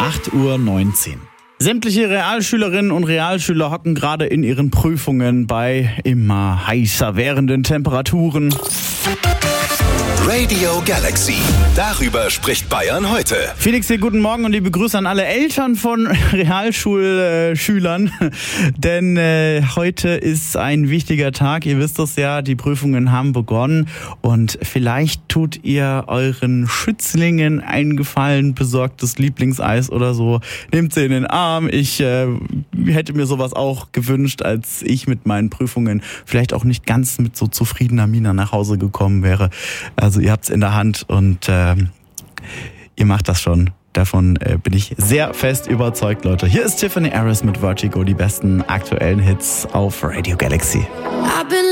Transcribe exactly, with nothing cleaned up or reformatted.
acht Uhr neunzehn. Sämtliche Realschülerinnen und Realschüler hocken gerade in ihren Prüfungen bei immer heißer werdenden Temperaturen. Radio Galaxy. Darüber spricht Bayern heute. Felix hier, guten Morgen und liebe Grüße an alle Eltern von Realschulschülern. Denn äh, heute ist ein wichtiger Tag. Ihr wisst es ja, die Prüfungen haben begonnen. Und vielleicht tut ihr euren Schützlingen einen Gefallen, besorgt das Lieblingseis oder so. Nehmt sie in den Arm. Ich äh, hätte mir sowas auch gewünscht, als ich mit meinen Prüfungen vielleicht auch nicht ganz mit so zufriedener Miene nach Hause gekommen wäre. Also ihr habt es in der Hand und äh, ihr macht das schon. Davon äh, bin ich sehr fest überzeugt, Leute. Hier ist Tiffany Harris mit Vertigo, die besten aktuellen Hits auf Radio Galaxy.